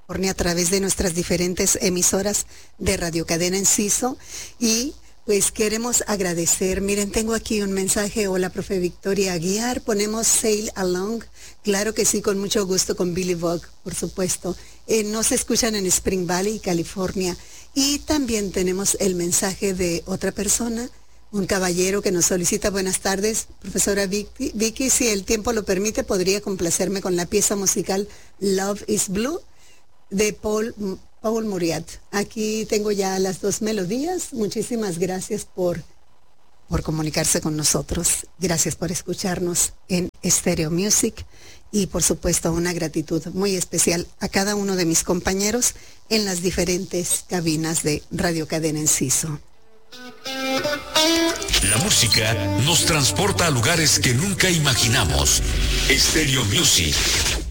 a través de nuestras diferentes emisoras de Radio Cadena Enciso. Y pues queremos agradecer, miren, tengo aquí un mensaje. Hola, profe Victoria Aguiar, ponemos Sail Along, claro que sí, con mucho gusto, con Billy Buck, por supuesto. Nos escuchan en Spring Valley, California. Y también tenemos el mensaje de otra persona, un caballero que nos solicita: buenas tardes, profesora Vicky, si el tiempo lo permite, podría complacerme con la pieza musical Love is Blue de Paul Muriat. Aquí tengo ya las dos melodías. Muchísimas gracias por comunicarse con nosotros. Gracias por escucharnos en Stereo Music. Y por supuesto una gratitud muy especial a cada uno de mis compañeros en las diferentes cabinas de Radio Cadena Enciso. La música nos transporta a lugares que nunca imaginamos. Stereo Music.